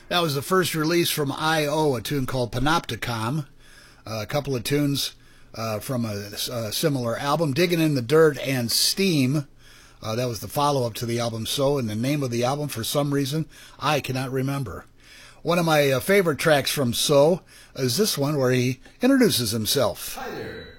That was the first release from I.O., a tune called Panopticon. A couple of tunes from a similar album, Digging in the Dirt and Steam. That was the follow-up to the album So, and the name of the album, for some reason, I cannot remember. One of my favorite tracks from So is this one where he introduces himself. Hi there.